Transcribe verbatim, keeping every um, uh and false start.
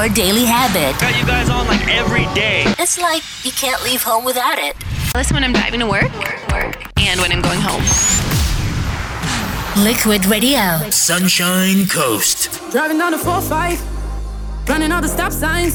your daily habit. Got you guys on like every day. It's like you can't leave home without it. Listen when I'm driving to work, work, work, and when I'm going home. Liquid Radio. Sunshine Coast. Driving down the four five, running all the stop signs.